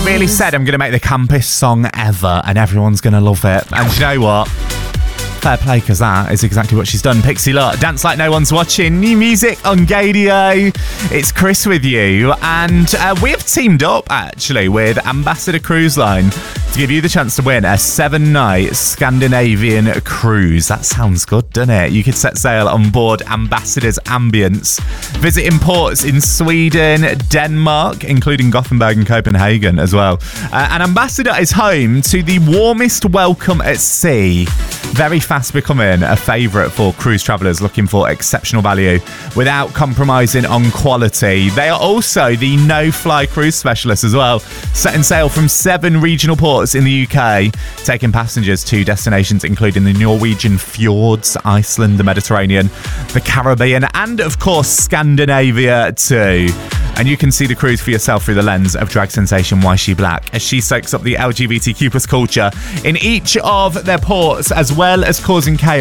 really said I'm going to make the campest song ever and everyone's going to love it. And you know what? Fair play, because that is exactly what she's done. Pixie Lott, Dance Like No One's Watching, new music on Gadio. It's Chris with you, and we have teamed up actually with Ambassador Cruise Line to give you the chance to win a 7-night Scandinavian cruise. That sounds good, doesn't it? You could set sail on board Ambassador's Ambience, visiting ports in Sweden, Denmark, including Gothenburg and Copenhagen as well. And Ambassador is home to the warmest welcome at sea. Very fast becoming a favourite for cruise travellers looking for exceptional value without compromising on quality. They are also the no-fly cruise specialists as well, setting sail from 7 regional ports in the UK, taking passengers to destinations including the Norwegian fjords, Iceland, the Mediterranean, the Caribbean, and of course Scandinavia too. And you can see the cruise for yourself through the lens of drag sensation YShe Black as she soaks up the LGBTQ+ culture in each of their ports, as well as causing chaos